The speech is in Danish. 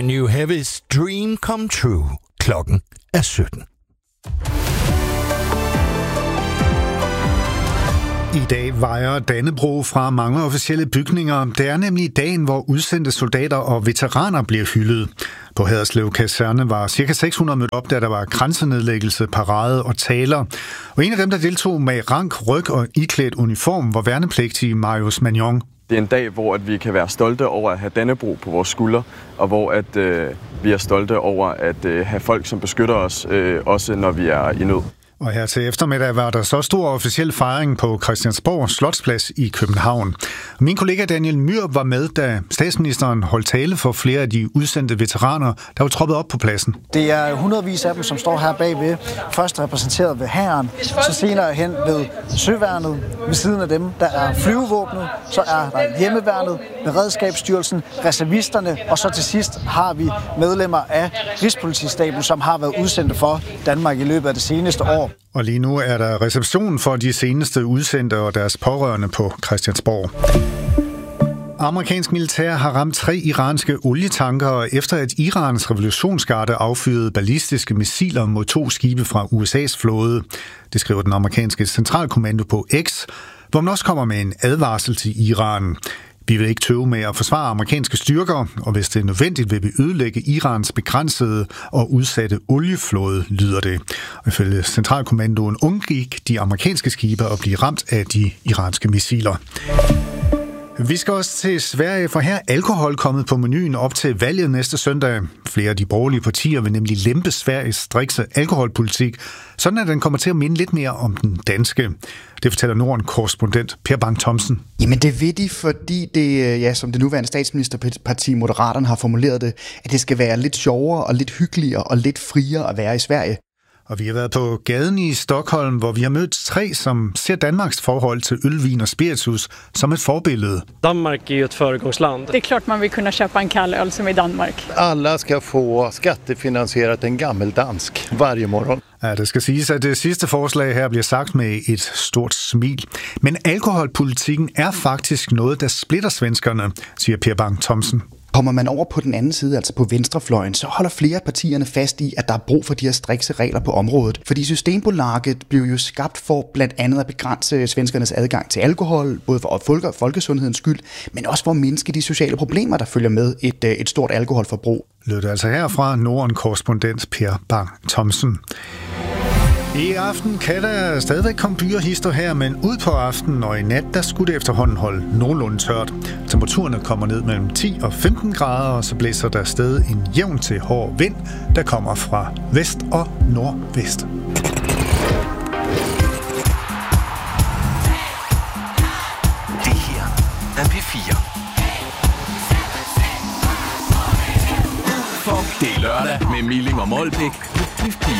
Can you have his dream come true? Klokken er 17. I dag vejer Dannebrog fra mange officielle bygninger. Det er nemlig dagen, hvor udsendte soldater og veteraner bliver hyldet. På Haderslev Kaserne var ca. 600 mødt op, da der var kransenedlæggelse, parade og taler. Og en af dem, der deltog med rank, ryg og iklædt uniform, var værnepligtig Marius Magnon. Det er en dag, hvor vi kan være stolte over at have Dannebrog på vores skuldre, og hvor vi er stolte over at have folk, som beskytter os, også når vi er i nød. Og her til eftermiddag var der så stor officiel fejring på Christiansborg Slotsplads i København. Min kollega Daniel Myrup var med, da statsministeren holdt tale for flere af de udsendte veteraner, der var troppet op på pladsen. Det er hundredvis af dem, som står her bagved. Først repræsenteret ved hæren, så senere hen ved søværnet. Ved siden af dem, der er flyvevåbnet, så er der hjemmeværnet, beredskabsstyrelsen, reservisterne, og så til sidst har vi medlemmer af Rigspolitistaben, som har været udsendte for Danmark i løbet af det seneste år. Og lige nu er der reception for de seneste udsendte og deres pårørende på Christiansborg. Amerikansk militær har ramt 3 iranske olietanker, efter at Irans revolutionsgarde affyrede ballistiske missiler mod 2 skibe fra USA's flåde. Det skriver den amerikanske centralkommando på X, hvor man også kommer med en advarsel til Iran. Vi vil ikke tøve med at forsvare amerikanske styrker, og hvis det er nødvendigt, vil vi ødelægge Irans begrænsede og udsatte olieflåde, lyder det. Og ifølge centralkommandoen undgik de amerikanske skibe at blive ramt af de iranske missiler. Vi skal også til Sverige, for her er alkohol kommet på menuen op til valget næste søndag. Flere af de borgerlige partier vil nemlig lempe Sveriges strikse alkoholpolitik, sådan at den kommer til at minde lidt mere om den danske. Det fortæller Norden-korrespondent Per Bang Thomsen. Jamen det vil de, fordi det, som det nuværende statsministerparti Moderaterne har formuleret det, at det skal være lidt sjovere og lidt hyggeligere og lidt friere at være i Sverige. Og vi har været på gaden i Stockholm, hvor vi har mødt 3, som ser Danmarks forhold til øl, vin og spiritus som et forbillede. Danmark er jo et föregångsland. Det er klart, man vil kunne köpa en kall öl som i Danmark. Alla skal få skattefinansieret en gammeldansk varje morgen. Ja, det skal siges, at det sidste forslag her bliver sagt med et stort smil. Men alkoholpolitikken er faktisk noget, der splitter svenskerne, siger Per Bang Thomsen. Kommer man over på den anden side, altså på venstrefløjen, så holder flere af partierne fast i, at der er brug for de her strikse regler på området. Fordi Systembolaget blev jo skabt for blandt andet at begrænse svenskernes adgang til alkohol, både for folkesundhedens skyld, men også for at mindske de sociale problemer, der følger med et stort alkoholforbrug. Lød altså herfra Norden-korrespondent Per Bang Thomsen. I aften kan der stadigvæk komme byer her, men ud på aftenen og i nat, der skulle det efterhånden holde nogenlunde tørt. Temperaturerne kommer ned mellem 10 og 15 grader, og så blæser der stadig en jævn til hård vind, der kommer fra vest og nordvest. Det her er P4. Det er lørdag med Milling og Molbæk.